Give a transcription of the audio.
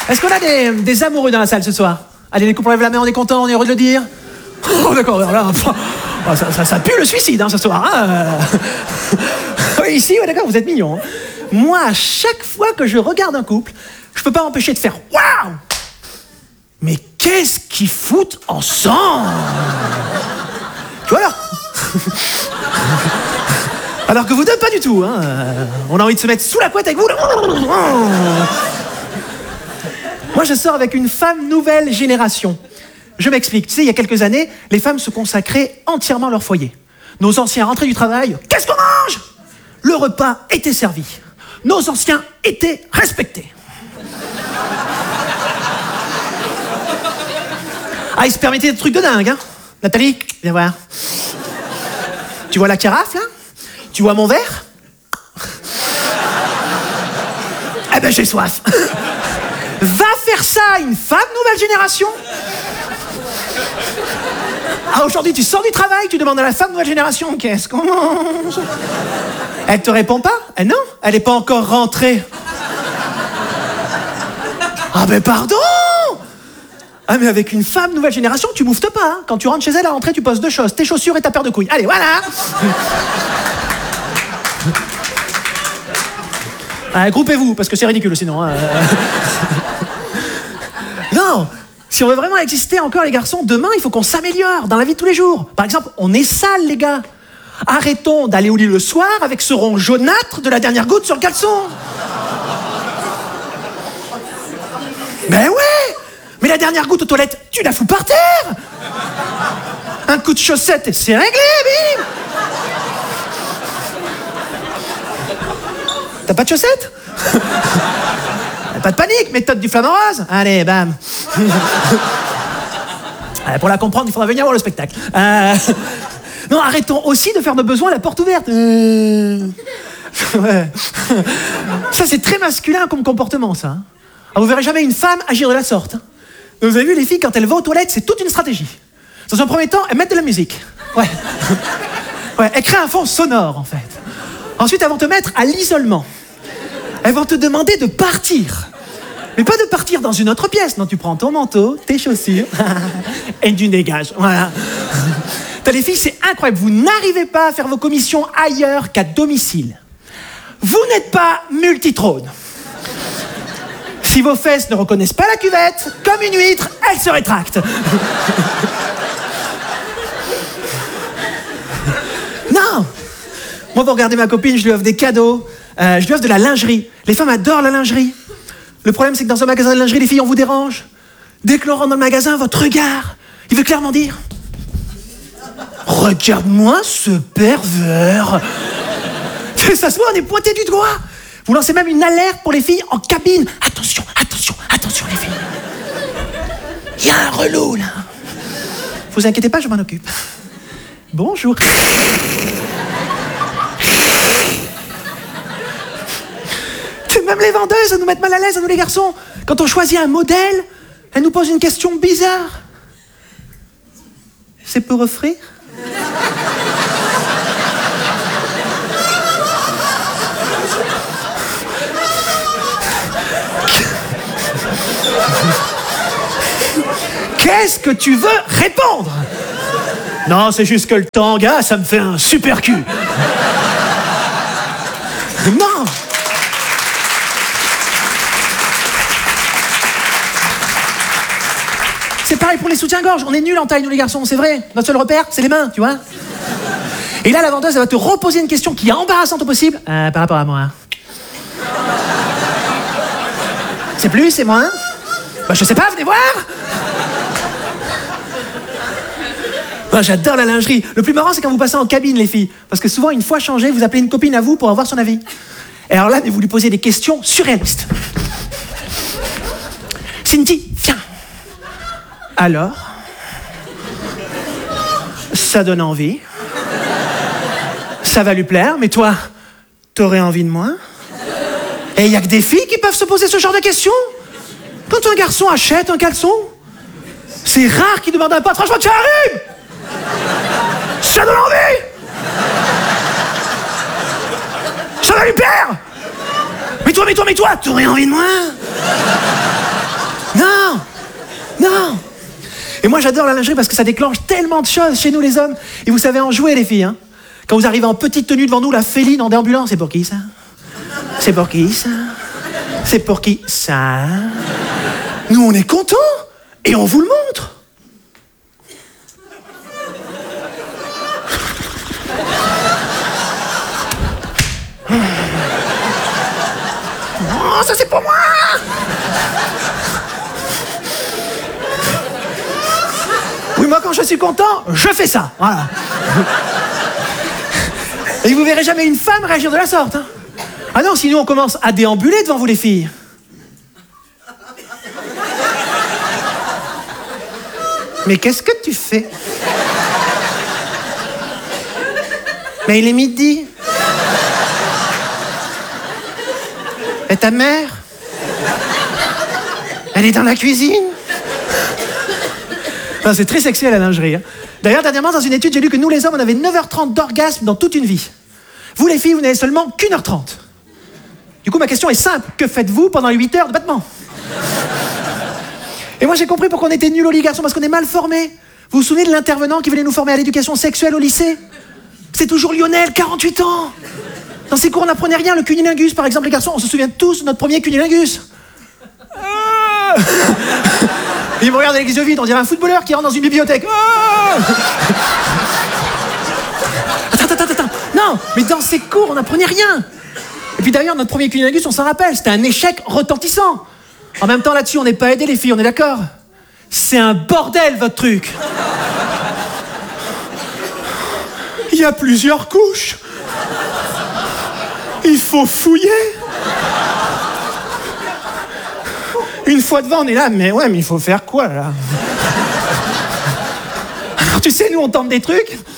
Est-ce qu'on a des amoureux dans la salle ce soir? Allez, les couples, lèvent la main, on est content, on est heureux de le dire. Oh, d'accord, là, ça pue le suicide ce soir. Hein. Oui, ici, ouais, d'accord, vous êtes mignons. Hein. Moi, à chaque fois que je regarde un couple, je peux pas m'empêcher de faire waouh! Mais qu'est-ce qu'ils foutent ensemble? Tu vois alors? Alors que vous deux, pas du tout. Hein. On a envie de se mettre sous la couette avec vous. Moi, je sors avec une femme nouvelle génération. Je m'explique. Tu sais, il y a quelques années, les femmes se consacraient entièrement à leur foyer. Nos anciens rentraient du travail. Qu'est-ce qu'on mange? Le repas était servi. Nos anciens étaient respectés. Ah, ils se permettaient des trucs de dingue, hein. Nathalie, viens voir. Tu vois la carafe, là? Tu vois mon verre? Eh ben, j'ai soif. Va faire ça à une femme nouvelle génération? Ah, aujourd'hui, tu sors du travail, tu demandes à la femme nouvelle génération, qu'est-ce qu'on mange? Elle te répond pas? Non, elle n'est pas encore rentrée. Ah ben, pardon! Ah, mais avec une femme nouvelle génération, tu mouftes pas. Hein. Quand tu rentres chez elle, à l'entrée, tu poses deux choses. Tes chaussures et ta paire de couilles. Allez, voilà. Groupez-vous, parce que c'est ridicule sinon. Non, si on veut vraiment exister encore, les garçons, demain, il faut qu'on s'améliore dans la vie de tous les jours. Par exemple, on est sale, les gars. Arrêtons d'aller au lit le soir avec ce rond jaunâtre de la dernière goutte sur le caleçon. Ben ouais! Mais la dernière goutte aux toilettes, tu la fous par terre! Un coup de chaussette et c'est réglé, bim! T'as pas de chaussettes? Pas de panique, méthode du flamant rose. Allez, bam. Pour la comprendre, il faudra venir voir le spectacle. Non, arrêtons aussi de faire nos besoins à la porte ouverte. Ouais. Ça, c'est très masculin comme comportement, ça. Alors, vous verrez jamais une femme agir de la sorte. Vous avez vu, les filles, quand elles vont aux toilettes, c'est toute une stratégie. Dans un premier temps, elles mettent de la musique. Ouais. Ouais, elles créent un fond sonore, en fait. Ensuite, elles vont te mettre à l'isolement. Elles vont te demander de partir. Mais pas de partir dans une autre pièce. Non, tu prends ton manteau, tes chaussures, et tu dégages. Voilà. T'as les filles, c'est incroyable. Vous n'arrivez pas à faire vos commissions ailleurs qu'à domicile. Vous n'êtes pas multitrône. Si vos fesses ne reconnaissent pas la cuvette, comme une huître, elles se rétractent. Non. Moi, pour regarder ma copine, je lui offre des cadeaux. Je lui offre de la lingerie. Les femmes adorent la lingerie. Le problème, c'est que dans un magasin de lingerie, les filles, on vous dérange. Dès que l'on rentre dans le magasin, votre regard, il veut clairement dire « Regarde-moi ce pervers !» Ça se voit, on est pointé du doigt. Vous lancez même une alerte pour les filles en cabine. Attention, attention, attention les filles. Il y a un relou là. Vous inquiétez pas, je m'en occupe. Bonjour. Même les vendeuses, elles nous mettent mal à l'aise, à nous les garçons. Quand on choisit un modèle, elles nous posent une question bizarre. C'est pour offrir? Qu'est-ce que tu veux répondre? Non, c'est juste que le tanga, ça me fait un super cul. Non. C'est pareil pour les soutiens-gorge. On est nuls en taille, nous les garçons, c'est vrai. Notre seul repère, c'est les mains, tu vois. Et là, la vendeuse, elle va te reposer une question qui est embarrassante au possible. Par rapport à moi. C'est plus, c'est moins? Bah, je sais pas, venez voir. Moi, j'adore la lingerie. Le plus marrant, c'est quand vous passez en cabine, les filles. Parce que souvent, une fois changé, vous appelez une copine à vous pour avoir son avis. Et alors là, vous lui posez des questions surréalistes. Cindy, viens. Alors, ça donne envie. Ça va lui plaire, mais toi, t'aurais envie de moi? Et il n'y a que des filles qui peuvent se poser ce genre de questions? Quand un garçon achète un caleçon, c'est rare qu'il demande un pote. Franchement, tu arrives? Ça donne envie? Ça va lui plaire? Mais toi, t'aurais envie de moi? Non. Et moi, j'adore la lingerie parce que ça déclenche tellement de choses chez nous, les hommes. Et vous savez en jouer, les filles. Hein. Quand vous arrivez en petite tenue devant nous, la féline en déambulant, c'est pour qui, ça? C'est pour qui, ça? C'est pour qui, ça? Nous, on est contents et on vous le montre. Oh, ça, c'est pour moi! Oui, moi, quand je suis content, je fais ça. Voilà. Et vous verrez jamais une femme réagir de la sorte. Hein. Ah non, sinon on commence à déambuler devant vous, les filles. Mais qu'est-ce que tu fais? Mais il est midi. Et ta mère? Elle est dans la cuisine. Non, c'est très sexuel la lingerie. Hein. D'ailleurs, dernièrement, dans une étude, j'ai lu que nous, les hommes, on avait 9h30 d'orgasme dans toute une vie. Vous, les filles, vous n'avez seulement qu'1h30. Du coup, ma question est simple. Que faites-vous pendant les 8 heures de battement? Et moi, j'ai compris pourquoi on était nuls au lit, garçons, parce qu'on est mal formés. Vous vous souvenez de l'intervenant qui venait nous former à l'éducation sexuelle au lycée? C'est toujours Lionel, 48 ans. Dans ses cours, on n'apprenait rien. Le cunilingus, par exemple, les garçons, on se souvient tous de notre premier cunilingus. Il me regarde avec les yeux vides, on dirait un footballeur qui rentre dans une bibliothèque. Attends. Non, mais dans ces cours, on n'apprenait rien. Et puis d'ailleurs, notre premier cunilingus, on s'en rappelle, c'était un échec retentissant. En même temps, là-dessus, on n'est pas aidés, les filles, on est d'accord? C'est un bordel, votre truc. Il y a plusieurs couches. Il faut fouiller. Une fois devant, on est là, mais il faut faire quoi, là? Alors, tu sais, nous, on tente des trucs.